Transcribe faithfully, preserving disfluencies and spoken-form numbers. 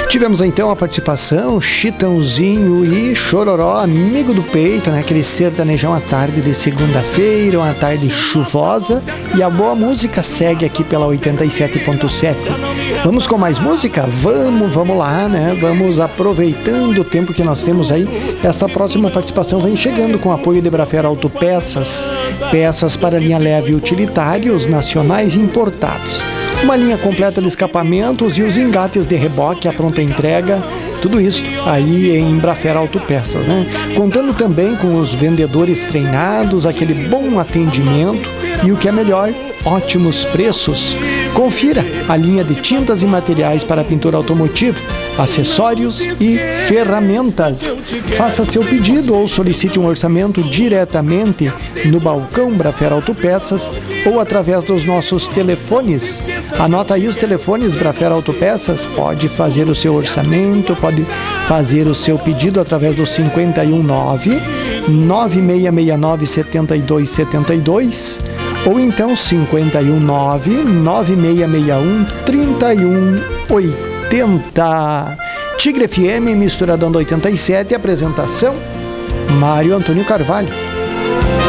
Tivemos então a participação, Chitãozinho e Chororó, amigo do peito, né? Aquele sertanejão à tarde de segunda-feira, uma tarde chuvosa. E a boa música segue aqui pela oitenta e sete ponto sete. Vamos com mais música? Vamos, vamos lá, né? Vamos aproveitando o tempo que nós temos aí. Essa próxima participação vem chegando com apoio de Brafera Autopeças. Peças para linha leve e utilitários, nacionais e importados. Uma linha completa de escapamentos e os engates de reboque à pronta entrega, tudo isso aí em Brafera Autopeças, né? Contando também com os vendedores treinados, aquele bom atendimento e o que é melhor, ótimos preços. Confira a linha de tintas e materiais para pintura automotiva, acessórios e ferramentas. Faça seu pedido ou solicite um orçamento diretamente no balcão Brafera Autopeças ou através dos nossos telefones. Anota aí os telefones Brafera Autopeças, pode fazer o seu orçamento, pode fazer o seu pedido através do cinco um nove, nove seis seis nove, sete dois sete dois ou então cinco um nove, nove seis seis um, três um oitenta. Tigre F M, Misturadão da oitenta e sete, apresentação Mário Antônio Carvalho.